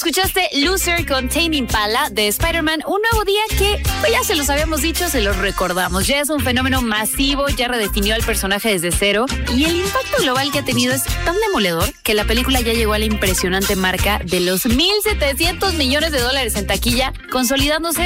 Escuchaste Loser con Tame Impala de Spider-Man, un nuevo día que pues ya se los habíamos dicho, se los recordamos. Ya es un fenómeno masivo, ya redefinió al personaje desde cero y el impacto global que ha tenido es tan demoledor que la película ya llegó a la impresionante marca de los $1,700 millones en taquilla, consolidándose